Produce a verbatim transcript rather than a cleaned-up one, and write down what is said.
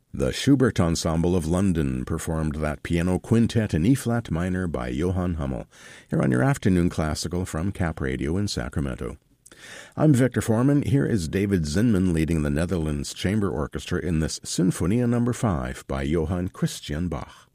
The Schubert Ensemble of London performed that piano quintet in E-flat minor by Johann Hummel, here on your afternoon classical from Cap Radio in Sacramento. I'm Victor Foreman. Here is David Zinman leading the Netherlands Chamber Orchestra in this Sinfonia number five by Johann Christian Bach.